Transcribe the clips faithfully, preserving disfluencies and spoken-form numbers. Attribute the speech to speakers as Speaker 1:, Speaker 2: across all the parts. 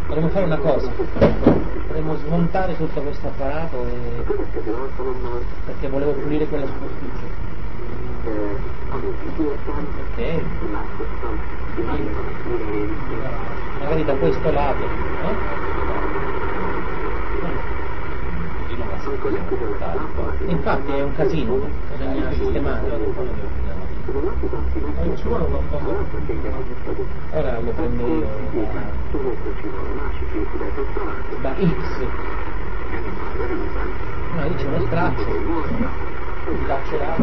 Speaker 1: Dovremmo fare una cosa, dovremmo smontare tutto questo apparato e... perché volevo pulire quella superficie. Ok? Magari da questo lato, no? Infatti è un casino, bisogna sistemare. Ora lo prendo io da X. No, lì c'è uno straccio, lacerato.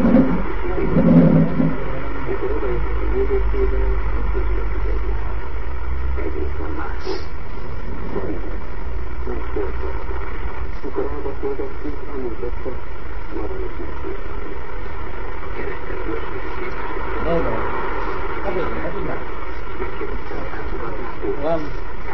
Speaker 1: No, no, va bene, va bene. Guarda.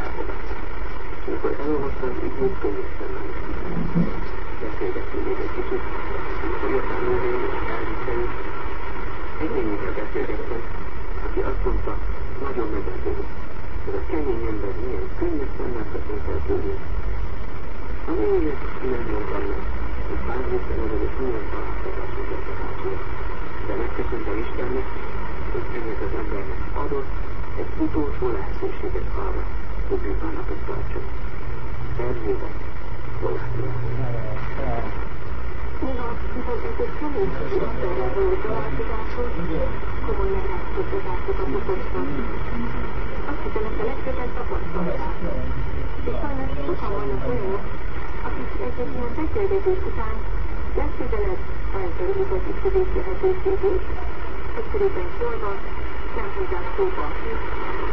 Speaker 2: Aki azt mondta, nagyon meglepő, hogy a kemény ember milyen könnyedben megköszönhető. A lényeg nem volt annak, hogy bármikor ezelőtt milyen találkozások volt, de megköszöntem Istennek, hogy ennek az embernek adott egy utolsó lehetőséget arra, hogy bűnbánatot tartson. Szerzőben, Szlovákiában. Néha viszont ez egy kemény emberrel való találkozáshoz komoly megrázkodásokat okoztak. Azt hiszem, ezt a legtöbben tapasztalták. És sajnos sokan vannak olyanok, akik egy-egy ilyen beszélgetés után legközelebb elkerülik az ütközés lehetőségét, egyszerűen szólva, nem hozzák szóba a hit,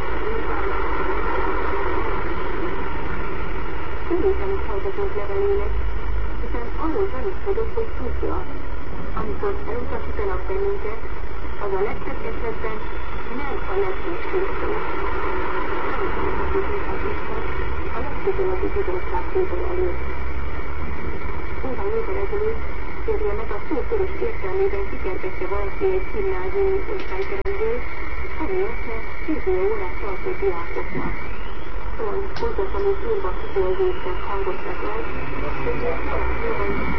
Speaker 2: Örültem is hallgatók levelének, hiszen arról tanúskodott, hogy tudja, amikor elutasítanak bennünket, az a legtöbb esetben nem a legfőbb szó. Nem is Isten a legközelebbi igazság tétel előtt. Néhány évvel ezelőtt például meg a szó szoros értelmében kikergette valaki egy gimnáziumi osztályteremből, amiatt, mert fizikai órát tartott diákoknak. Olyan borzasztóan durva kifejezések hangoztak el, hogy